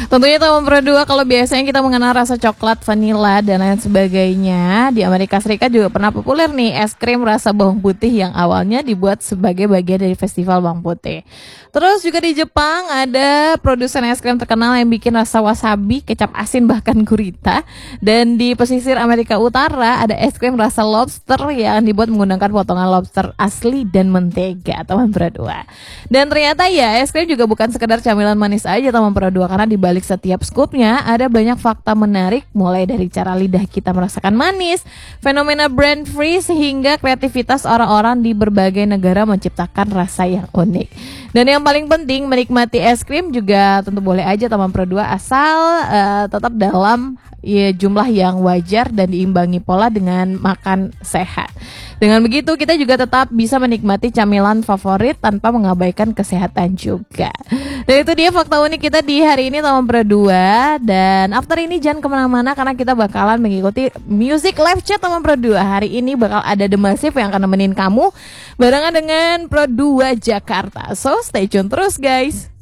Tentunya Taman Pro 2 kalau biasanya kita mengenal rasa coklat, vanila dan lain sebagainya, di Amerika Serikat juga pernah populer nih es krim rasa bawang putih yang awalnya dibuat sebagai bagian dari festival bawang putih. Terus juga di Jepang ada produsen es krim terkenal yang bikin rasa wasabi, kecap asin bahkan gurita. Dan di pesisir Amerika Utara ada es krim rasa lobster yang dibuat menggunakan potongan lobster asli dan mentega. Taman Pro 2. Dan ternyata ya es krim juga bukan sekedar camilan manis aja Taman Pro 2, karena di balik setiap scoopnya ada banyak fakta menarik, mulai dari cara lidah kita merasakan manis, fenomena brand freeze hingga kreativitas orang-orang di berbagai negara menciptakan rasa yang unik. Dan yang paling penting, menikmati es krim juga tentu boleh aja Taman Pro 2 asal tetap dalam jumlah yang wajar dan diimbangi pola dengan makan sehat. Dengan begitu kita juga tetap bisa menikmati camilan favorit tanpa mengabaikan kesehatan juga. Dan itu dia fakta unik kita di hari ini Taman Pro 2. Dan after ini jangan kemana-mana karena kita bakalan mengikuti Music Live Chat Taman Pro 2. Hari ini bakal ada The Massive yang akan nemenin kamu barengan dengan Pro 2 Jakarta. So stay tune terus guys.